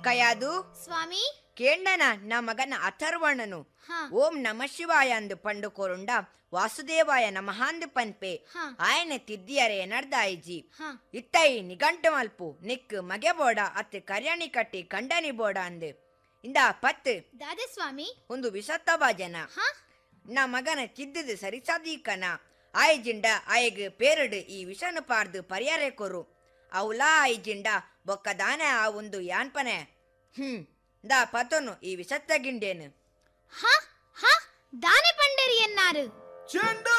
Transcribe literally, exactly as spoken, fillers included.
ಕಯಾದು ಸ್ವಾಮಿ ಕೇಂಡನ ನ ಮಗನ ಅಥರ್ವಣನು ಓಂ ನಮ ಶಿವಾಯ ಅಂದು ಪಂಡು ಕೊರುಂಡ ವಾಸುದೇವಾಯ ನಮಹಾಂದು ಪನ್ಪೆ ಆಯನ ತಿದ್ದಿಯರೆ ನಡ್ದಾಯಿಜಿ ಇತ್ತೈ ನಿಘಂಟು ಮಲ್ಪು ನಿಕ್ ಮಗೆ ಬೋಡ ಅತ್ ಕರ್ಯಾಣಿ ಕಟ್ಟಿ ಕಂಡನಿ ಬೋಡ ಅಂದು ಇಂದ ಪತ್ ದಾದೆ ಸ್ವಾಮಿ ಒಂದು ವಿಸತ್ತ ಬಾಜನ ನ ಮಗನ ಚಿದ್ದದು ಸರಿಸಾದೀಕನ ಆಯ್ಜಿಂಡ ಆಯ್ಗ್ ಪೇರಡು ಈ ವಿಷನು ಪಾರ್ದು ಪರಿಯಾರೆ ಕೊರು ಅವಲಾ ಆಯ್ಜಿಂಡ ಬೊಕ್ಕ ದಾನ ಆ ಒಂದು ಯಾನ್ಪನೆ ಹ್ಮ್ ದಾ ಪತೊನು ಈ ವಿಸತ್ತ ಗಿಂಡೇನು ಹ ಹ ದಾನೆ ಪಂಡರಿ ಎನ್ನಾರು